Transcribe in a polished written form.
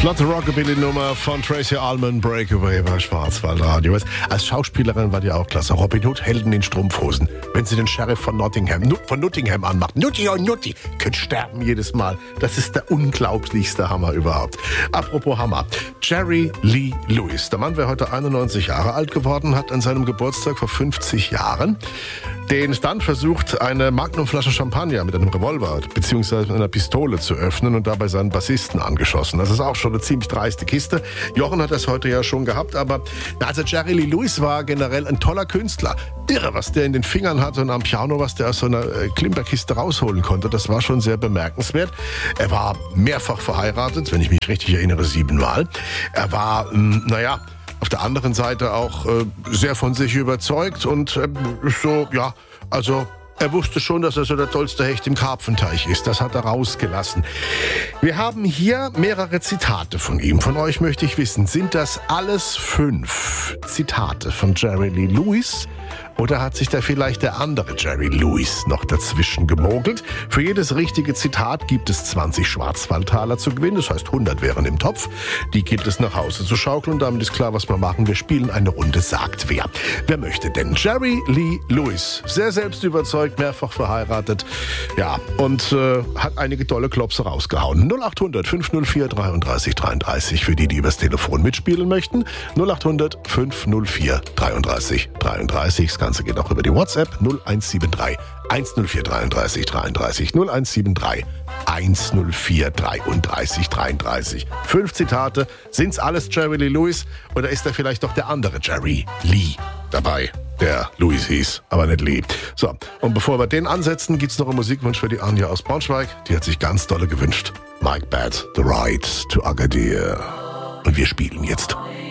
Flotte Rockabilly-Nummer von Tracy Ullman, Breakaway bei Schwarzwaldradio. Als Schauspielerin war die auch klasse. Robin Hood, Helden in Strumpfhosen. Wenn sie den Sheriff von Nottingham anmacht. Nutti und Nutti. Könnt sterben jedes Mal. Das ist der unglaublichste Hammer überhaupt. Apropos Hammer. Jerry Lee Lewis. Der Mann wäre heute 91 Jahre alt geworden, hat an seinem Geburtstag vor 50 Jahren den Stunt versucht, eine Magnumflasche Champagner mit einem Revolver bzw. mit einer Pistole zu öffnen und dabei seinen Bassisten angeschossen. Das ist auch schon eine ziemlich dreiste Kiste. Jochen hat das heute ja schon gehabt, aber also Jerry Lee Lewis war generell ein toller Künstler. Irre, was der in den Fingern hatte und am Piano, was der aus so einer Klimperkiste rausholen konnte. Das war schon sehr bemerkenswert. Er war mehrfach verheiratet, wenn ich mich richtig erinnere, 7-mal. Er war, auf der anderen Seite auch sehr von sich überzeugt und er wusste schon, dass er so der tollste Hecht im Karpfenteich ist. Das hat er rausgelassen. Wir haben hier mehrere Zitate von ihm. Von euch möchte ich wissen, sind das alles 5 Zitate von Jerry Lee Lewis? Oder hat sich da vielleicht der andere Jerry Lewis noch dazwischen gemogelt? Für jedes richtige Zitat gibt es 20 Schwarzwaldtaler zu gewinnen. Das heißt, 100 wären im Topf. Die gilt es nach Hause zu schaukeln. Und damit ist klar, was wir machen. Wir spielen eine Runde Sagt wer. Wer möchte denn? Jerry Lee Lewis. Sehr selbstüberzeugt, mehrfach verheiratet. Ja, und hat einige tolle Klopse rausgehauen. 0800 504 33 33 für die übers Telefon mitspielen möchten. 0800 504 33 33. Das Ganze geht auch über die WhatsApp 0173 104 33 33 0173 104 33 33. 5 Zitate. Sind's alles Jerry Lee Lewis oder ist da vielleicht doch der andere Jerry Lee dabei, der Lewis hieß, aber nicht Lee? So, und bevor wir den ansetzen, gibt's noch einen Musikwunsch für die Anja aus Braunschweig. Die hat sich ganz dolle gewünscht. Mike Batt, The Ride to Agadir. Und wir spielen jetzt.